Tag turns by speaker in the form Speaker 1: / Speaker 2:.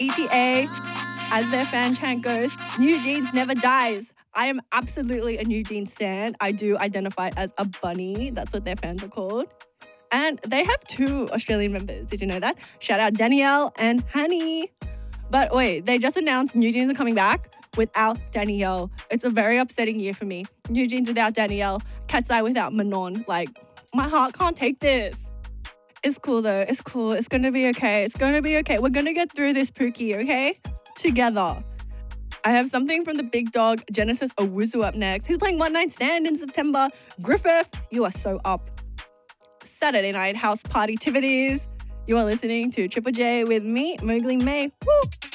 Speaker 1: ETA, as their fan chant goes, New Jeans never dies. I am absolutely a New Jeans stan. I do identify as a bunny. That's what their fans are called. And they have 2 Australian members. Did you know that? Shout out Danielle and Honey. But wait, they just announced New Jeans are coming back without Danielle. It's a very upsetting year for me. New Jeans without Danielle, Cat's Eye without Manon. Like, my heart can't take this. It's cool though. It's cool. It's going to be okay. It's going to be okay. We're going to get through this, Pookie, okay? Together. I have something from the big dog, Genesis Owusu, up next. He's playing One Night Stand in September. Griffith, you are so up. Saturday night house party activities. You are listening to Triple J with me, Mowgli May. Woo!